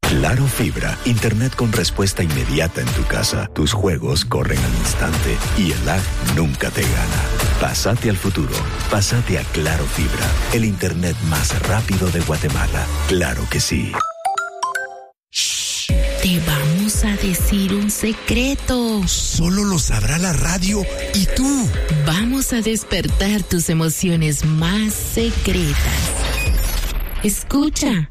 Claro Fibra, internet con respuesta inmediata en tu casa. Tus juegos corren al instante y el lag nunca te gana. Pásate al futuro. Pásate a Claro Fibra, el internet más rápido de Guatemala. Claro que sí. Shh, te vamos a decir un secreto. Solo lo sabrá la radio y tú. Vamos a despertar tus emociones más secretas. Escucha.